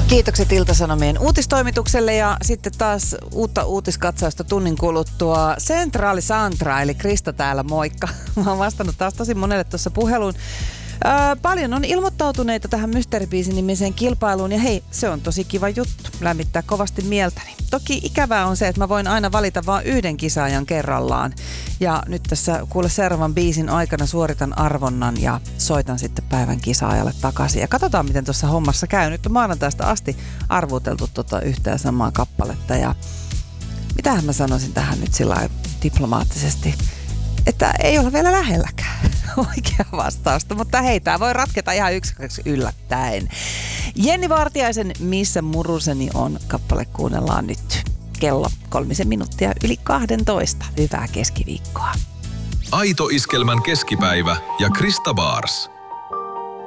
Kiitokset Ilta-Sanomien uutistoimitukselle ja sitten taas uutta uutiskatsausta tunnin kuluttua. Centrali Santra eli Krista täällä, moikka. Mä oon vastannut taas tosi monelle tuossa puheluun. Paljon on ilmoittautuneita tähän Mysteeribiisin nimiseen kilpailuun ja hei, se on tosi kiva juttu. Lämmittää kovasti mieltäni. Toki ikävää on se, että mä voin aina valita vain yhden kisaajan kerrallaan. Ja nyt tässä kuule seuraavan biisin aikana suoritan arvonnan ja soitan sitten päivän kisaajalle takaisin. Ja katsotaan, miten tuossa hommassa käy. Nyt on maanantaista asti arvuteltu yhtään samaa kappaletta. Ja mitähän mä sanoisin tähän nyt sillä diplomaattisesti, että ei olla vielä lähelläkään oikea vastausta, mutta hei, tää voi ratketa ihan yksinkertaisesti yllättäen. Jenni Vartiaisen Missä muruseni on -kappale kuunnellaan nyt. Kello 3 minuuttia yli 12. Hyvää keskiviikkoa. Aito Iskelmän keskipäivä ja Krista Bars.